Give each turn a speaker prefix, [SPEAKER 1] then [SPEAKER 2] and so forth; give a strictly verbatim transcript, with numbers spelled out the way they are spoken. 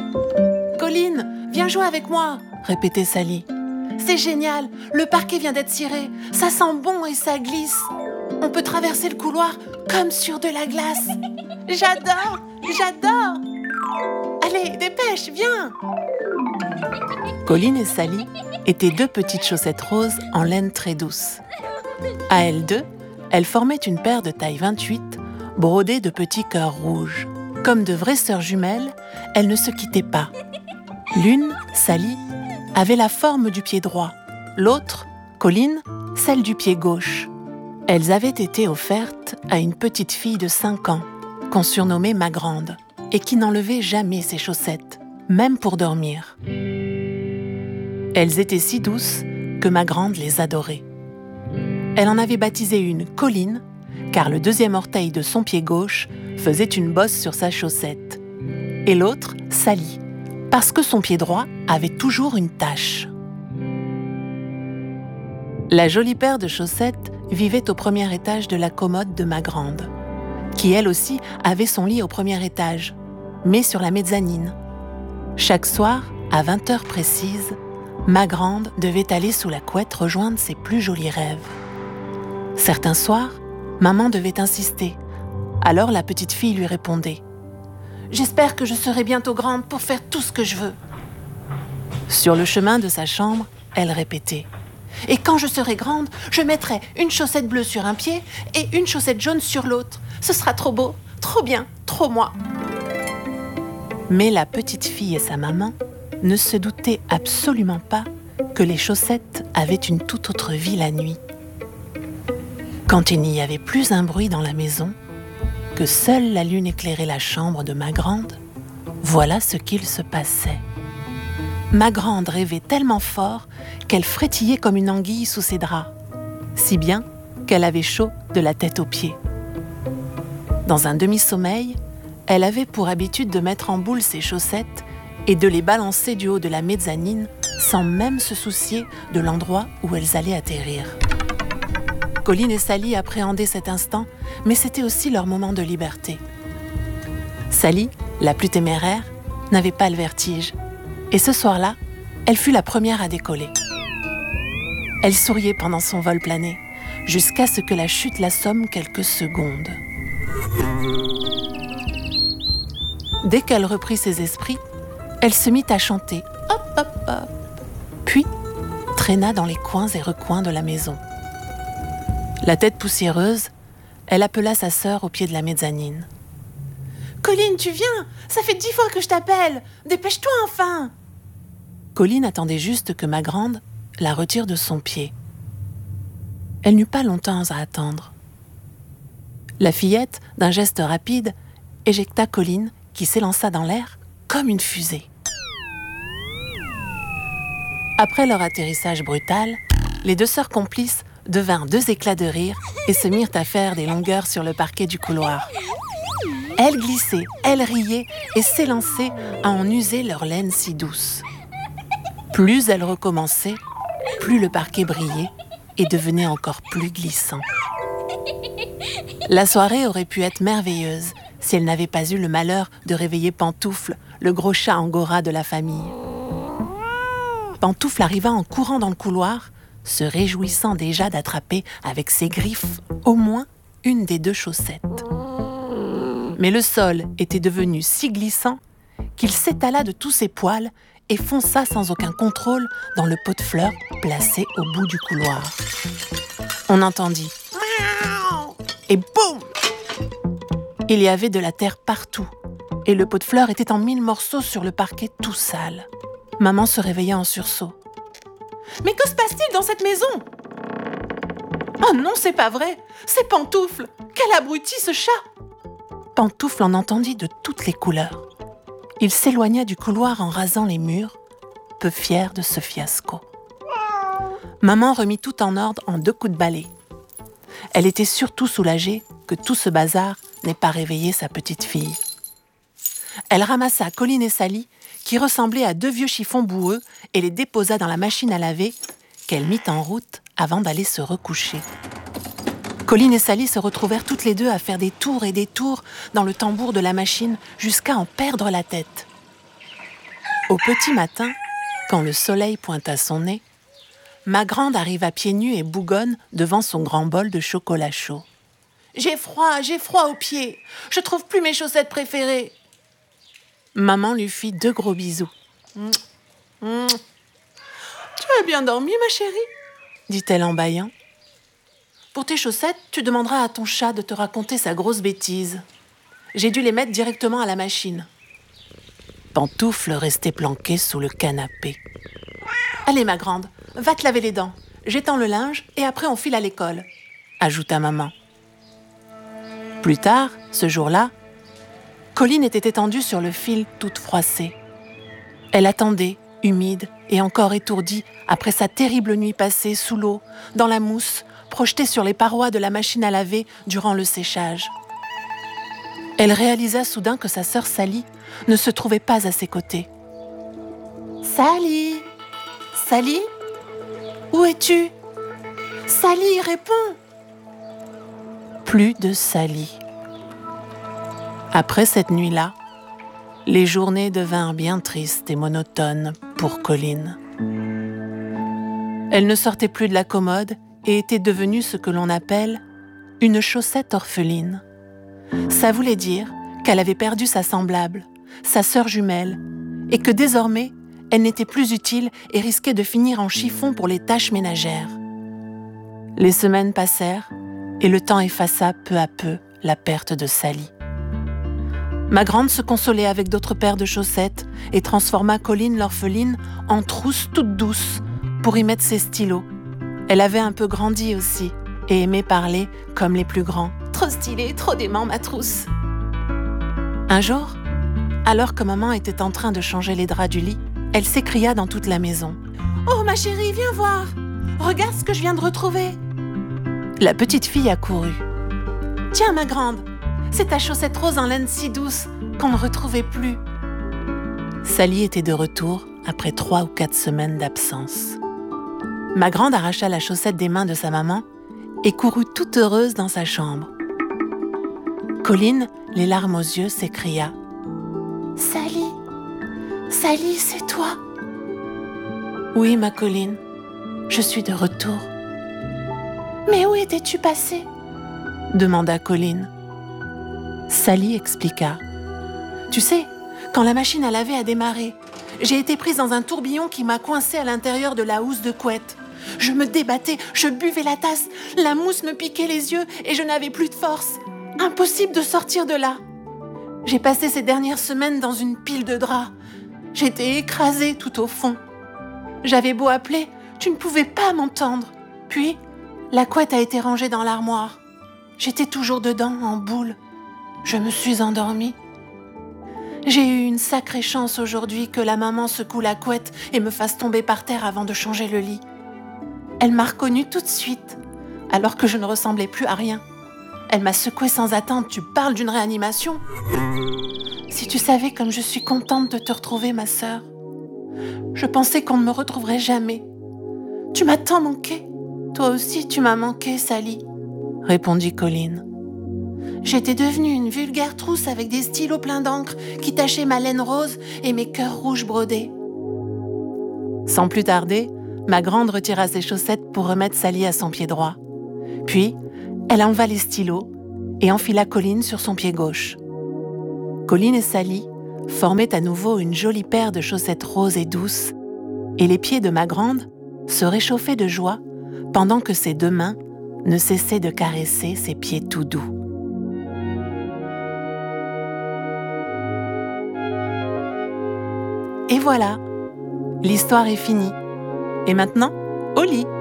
[SPEAKER 1] Colline, viens jouer avec moi, répétait Sally. C'est génial, le parquet vient d'être ciré, ça sent bon et ça glisse. On peut traverser le couloir comme sur de la glace. J'adore, j'adore. Allez, dépêche, viens. Colline et Sally étaient deux petites chaussettes roses en laine très douce. À elles deux, elles formaient une paire de taille vingt-huit, brodée de petits cœurs rouges. Comme de vraies sœurs jumelles, elles ne se quittaient pas. L'une, Sally, avait la forme du pied droit, l'autre, Colline, celle du pied gauche. Elles avaient été offertes à une petite fille de cinq ans, qu'on surnommait ma grande, et qui n'enlevait jamais ses chaussettes, même pour dormir. Elles étaient si douces que ma grande les adorait. Elle en avait baptisé une Colline, car le deuxième orteil de son pied gauche faisait une bosse sur sa chaussette, et l'autre, Sally, parce que son pied droit avait toujours une tache. La jolie paire de chaussettes vivait au premier étage de la commode de ma grande, qui elle aussi avait son lit au premier étage, mais sur la mezzanine. Chaque soir, à vingt heures précises, ma grande devait aller sous la couette rejoindre ses plus jolis rêves. Certains soirs, maman devait insister, alors la petite fille lui répondait « J'espère que je serai bientôt grande pour faire tout ce que je veux. » Sur le chemin de sa chambre, elle répétait « Et quand je serai grande, je mettrai une chaussette bleue sur un pied et une chaussette jaune sur l'autre. Ce sera trop beau, trop bien, trop moi. » Mais la petite fille et sa maman ne se doutaient absolument pas que les chaussettes avaient une toute autre vie la nuit. Quand il n'y avait plus un bruit dans la maison, que seule la lune éclairait la chambre de ma grande, voilà ce qu'il se passait. Ma grande rêvait tellement fort qu'elle frétillait comme une anguille sous ses draps, si bien qu'elle avait chaud de la tête aux pieds. Dans un demi-sommeil, elle avait pour habitude de mettre en boule ses chaussettes et de les balancer du haut de la mezzanine sans même se soucier de l'endroit où elles allaient atterrir. Colline et Sally appréhendaient cet instant, mais c'était aussi leur moment de liberté. Sally, la plus téméraire, n'avait pas le vertige, et ce soir-là, elle fut la première à décoller. Elle souriait pendant son vol plané, jusqu'à ce que la chute l'assomme quelques secondes. Dès qu'elle reprit ses esprits, elle se mit à chanter « hop, hop, hop », puis traîna dans les coins et recoins de la maison. La tête poussiéreuse, elle appela sa sœur au pied de la mezzanine. « Colline, tu viens? Ça fait dix fois que je t'appelle. Dépêche-toi enfin !» Colline attendait juste que ma grande la retire de son pied. Elle n'eut pas longtemps à attendre. La fillette, d'un geste rapide, éjecta Colline qui s'élança dans l'air comme une fusée. Après leur atterrissage brutal, les deux sœurs complices devinrent deux éclats de rire et se mirent à faire des longueurs sur le parquet du couloir. Elles glissaient, elles riaient et s'élançaient à en user leur laine si douce. Plus elles recommençaient, plus le parquet brillait et devenait encore plus glissant. La soirée aurait pu être merveilleuse si elle n'avait pas eu le malheur de réveiller Pantoufle, le gros chat angora de la famille. Pantoufle arriva en courant dans le couloir, se réjouissant déjà d'attraper avec ses griffes au moins une des deux chaussettes. Mais le sol était devenu si glissant qu'il s'étala de tous ses poils et fonça sans aucun contrôle dans le pot de fleurs placé au bout du couloir. On entendit « et boum !» Il y avait de la terre partout et le pot de fleurs était en mille morceaux sur le parquet tout sale. Maman se réveilla en sursaut. « Mais que se passe-t-il dans cette maison ?»« Oh non, c'est pas vrai, c'est Pantoufle. Quel abruti ce chat !» Pantoufle en entendit de toutes les couleurs. Il s'éloigna du couloir en rasant les murs, peu fier de ce fiasco. Maman remit tout en ordre en deux coups de balai. Elle était surtout soulagée que tout ce bazar n'ait pas réveillé sa petite fille. Elle ramassa Colline et Sally, qui ressemblaient à deux vieux chiffons boueux, et les déposa dans la machine à laver, qu'elle mit en route avant d'aller se recoucher. Colline et Sally se retrouvèrent toutes les deux à faire des tours et des tours dans le tambour de la machine jusqu'à en perdre la tête. Au petit matin, quand le soleil pointa son nez, Magrande arriva pieds nus et bougonne devant son grand bol de chocolat chaud. « J'ai froid, j'ai froid aux pieds. Je trouve plus mes chaussettes préférées. » Maman lui fit deux gros bisous. Mmh. Mmh. « Tu as bien dormi, ma chérie ?» dit-elle en bâillant. « Pour tes chaussettes, tu demanderas à ton chat de te raconter sa grosse bêtise. J'ai dû les mettre directement à la machine. » Pantoufle restait planquée sous le canapé. « Allez, ma grande, va te laver les dents. J'étends le linge et après on file à l'école, » ajouta maman. Plus tard, ce jour-là, Colline était étendue sur le fil toute froissée. Elle attendait, humide et encore étourdie, après sa terrible nuit passée sous l'eau, dans la mousse, projetée sur les parois de la machine à laver durant le séchage. Elle réalisa soudain que sa sœur Sally ne se trouvait pas à ses côtés. « Sally! Sally? Où es-tu? Sally, réponds !» Plus de Sally. Après cette nuit-là, les journées devinrent bien tristes et monotones pour Colline. Elle ne sortait plus de la commode et était devenue ce que l'on appelle une chaussette orpheline. Ça voulait dire qu'elle avait perdu sa semblable, sa sœur jumelle, et que désormais, elle n'était plus utile et risquait de finir en chiffon pour les tâches ménagères. Les semaines passèrent et le temps effaça peu à peu la perte de Sally. Magrande se consolait avec d'autres paires de chaussettes et transforma Colline l'orpheline en trousse toute douce pour y mettre ses stylos. Elle avait un peu grandi aussi et aimait parler comme les plus grands. « Trop stylé, trop dément, ma trousse !» Un jour, alors que maman était en train de changer les draps du lit, elle s'écria dans toute la maison. « Oh, ma chérie, viens voir! Regarde ce que je viens de retrouver !» La petite fille accourut. « Tiens, ma grande, c'est ta chaussette rose en laine si douce qu'on ne retrouvait plus. » Sally était de retour après trois ou quatre semaines d'absence. Magrande arracha la chaussette des mains de sa maman et courut toute heureuse dans sa chambre. Colline, les larmes aux yeux, s'écria. « Sally, Sally, c'est toi ?»« Oui, ma Colline, je suis de retour. »« Mais où étais-tu passée ?» demanda Colline. Sally expliqua. « Tu sais, quand la machine à laver a démarré, j'ai été prise dans un tourbillon qui m'a coincée à l'intérieur de la housse de couette. Je me débattais, je buvais la tasse, la mousse me piquait les yeux et je n'avais plus de force. Impossible de sortir de là. J'ai passé ces dernières semaines dans une pile de draps. J'étais écrasée tout au fond. J'avais beau appeler, tu ne pouvais pas m'entendre. Puis, la couette a été rangée dans l'armoire. J'étais toujours dedans, en boule. Je me suis endormie. J'ai eu une sacrée chance aujourd'hui que la maman secoue la couette et me fasse tomber par terre avant de changer le lit. Elle m'a reconnue tout de suite, alors que je ne ressemblais plus à rien. Elle m'a secouée sans attendre. Tu parles d'une réanimation? Si tu savais comme je suis contente de te retrouver, ma sœur. Je pensais qu'on ne me retrouverait jamais. Tu m'as tant manqué. Toi aussi, tu m'as manqué, Sally, répondit Colline. J'étais devenue une vulgaire trousse avec des stylos pleins d'encre qui tachaient ma laine rose et mes cœurs rouges brodés. Sans plus tarder, Magrande retira ses chaussettes pour remettre Sally à son pied droit. Puis, elle enleva les stylos et enfila Colline sur son pied gauche. Colline et Sally formaient à nouveau une jolie paire de chaussettes roses et douces, et les pieds de Magrande se réchauffaient de joie pendant que ses deux mains ne cessaient de caresser ses pieds tout doux. Et voilà, l'histoire est finie. Et maintenant, au lit.